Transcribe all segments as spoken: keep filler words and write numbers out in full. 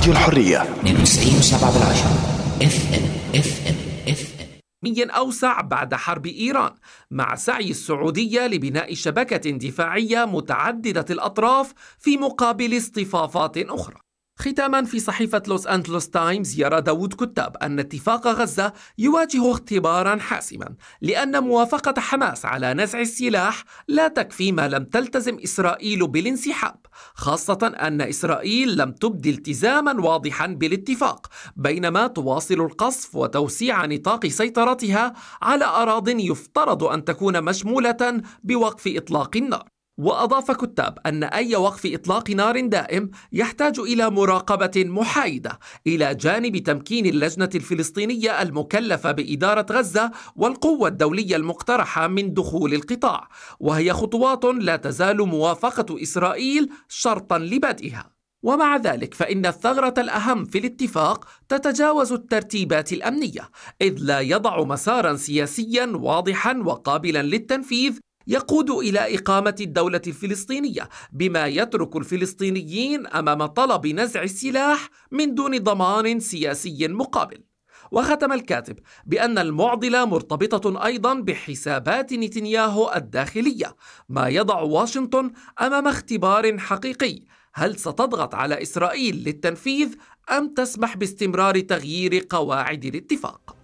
راديو الحرية اثنين وتسعين وسبعة بالعشرة اف ام اف ام اف ام. ميا أوسع بعد حرب إيران، مع سعي السعودية لبناء شبكة دفاعية متعددة الأطراف في مقابل اصطفافات أخرى. ختاما، في صحيفة لوس أنجلوس تايمز يرى داود كتاب أن اتفاق غزة يواجه اختبارا حاسما، لأن موافقة حماس على نزع السلاح لا تكفي ما لم تلتزم إسرائيل بالانسحاب، خاصة أن إسرائيل لم تبدي التزاما واضحا بالاتفاق، بينما تواصل القصف وتوسيع نطاق سيطرتها على أراضٍ يفترض أن تكون مشمولة بوقف إطلاق النار. وأضاف كتاب أن أي وقف إطلاق نار دائم يحتاج إلى مراقبة محايدة، إلى جانب تمكين اللجنة الفلسطينية المكلفة بإدارة غزة والقوة الدولية المقترحة من دخول القطاع، وهي خطوات لا تزال موافقة إسرائيل شرطا لبدئها. ومع ذلك فإن الثغرة الأهم في الاتفاق تتجاوز الترتيبات الأمنية، إذ لا يضع مسارا سياسيا واضحا وقابلا للتنفيذ يقود إلى إقامة الدولة الفلسطينية، بما يترك الفلسطينيين أمام طلب نزع السلاح من دون ضمان سياسي مقابل. وختم الكاتب بأن المعضلة مرتبطة أيضا بحسابات نتنياهو الداخلية، ما يضع واشنطن أمام اختبار حقيقي: هل ستضغط على إسرائيل للتنفيذ أم تسمح باستمرار تغيير قواعد الاتفاق؟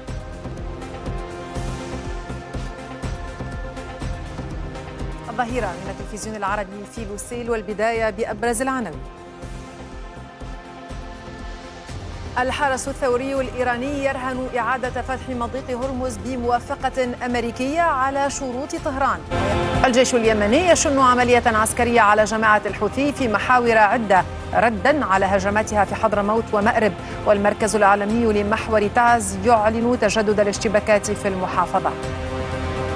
الظهيرة من التلفزيون العربي في لوسيل، والبداية بأبرز العناوين. الحرس الثوري الإيراني يرهن إعادة فتح مضيق هرمز بموافقة أمريكية على شروط طهران. الجيش اليمني يشن عملية عسكرية على جماعة الحوثي في محاور عدة ردا على هجماتها في حضرموت ومأرب. والمركز العالمي لمحور تعز يعلن تجدد الاشتباكات في المحافظة.